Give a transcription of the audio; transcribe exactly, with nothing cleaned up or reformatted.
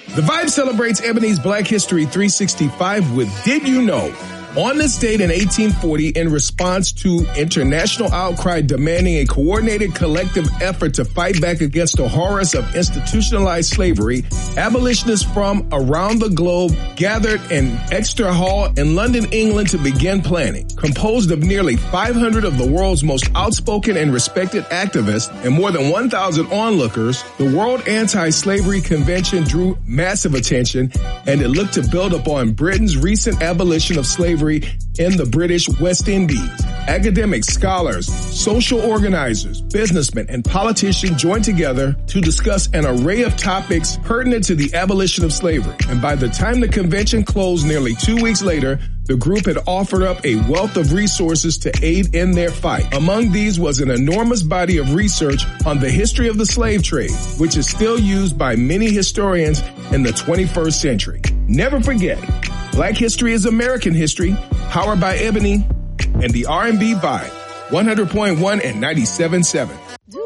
The Vibe celebrates Ebony's Black History three sixty-five with Did You Know? On this date in eighteen forty, in response to international outcry demanding a coordinated collective effort to fight back against the horrors of institutionalized slavery, abolitionists from around the globe gathered in Exeter Hall in London, England to begin planning. Composed of nearly five hundred of the world's most outspoken and respected activists and more than one thousand onlookers, the World Anti-Slavery Convention drew massive attention, and it looked to build upon Britain's recent abolition of slavery in the British West Indies. Academics, scholars, social organizers, businessmen, and politicians joined together to discuss an array of topics pertinent to the abolition of slavery. And by the time the convention closed nearly two weeks later, the group had offered up a wealth of resources to aid in their fight. Among these was an enormous body of research on the history of the slave trade, which is still used by many historians in the twenty-first century. Never forget, Black history is American history, powered by Ebony and the R and B Vibe, one hundred point one and ninety-seven point seven.